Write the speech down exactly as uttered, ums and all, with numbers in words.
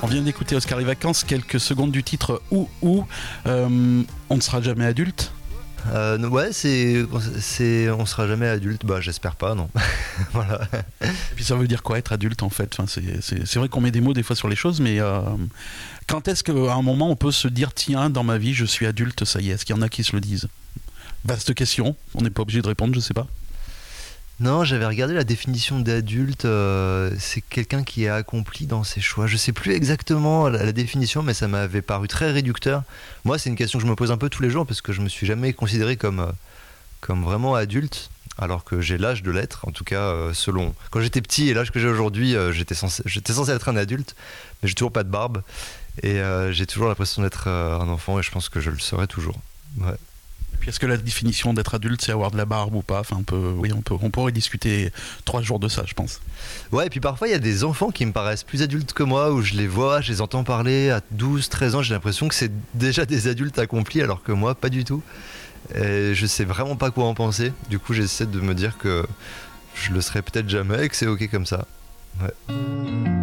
On vient d'écouter Oscar et Vacances, quelques secondes du titre Ou Ou. Euh, on ne sera jamais adulte. Euh, ouais, c'est, c'est, on sera jamais adulte. Bah, j'espère pas, non. Voilà. Et puis ça veut dire quoi être adulte en fait, enfin, c'est, c'est, c'est vrai qu'on met des mots des fois sur les choses, mais euh, quand est-ce qu'à un moment on peut se dire tiens, dans ma vie je suis adulte, ça y est, est-ce qu'il y en a qui se le disent? Vaste question, on n'est pas obligé de répondre, je sais pas. Non, j'avais regardé la définition d'adulte, euh, c'est quelqu'un qui est accompli dans ses choix. Je sais plus exactement la, la définition, mais ça m'avait paru très réducteur. Moi, c'est une question que je me pose un peu tous les jours, parce que je me suis jamais considéré comme, euh, comme vraiment adulte, alors que j'ai l'âge de l'être, en tout cas, euh, selon... Quand j'étais petit et l'âge que j'ai aujourd'hui, euh, j'étais, censé, j'étais censé être un adulte, mais j'ai toujours pas de barbe, et euh, j'ai toujours l'impression d'être euh, un enfant, et je pense que je le serai toujours. Ouais. Puis est-ce que la définition d'être adulte, c'est avoir de la barbe ou pas? Enfin, on peut, oui, on peut, on pourrait discuter trois jours de ça, je pense. Ouais, et puis parfois il y a des enfants qui me paraissent plus adultes que moi, où je les vois, je les entends parler à douze, treize ans, j'ai l'impression que c'est déjà des adultes accomplis, alors que moi, pas du tout. Et je sais vraiment pas quoi en penser. Du coup, j'essaie de me dire que je le serai peut-être jamais et que c'est ok comme ça. Ouais.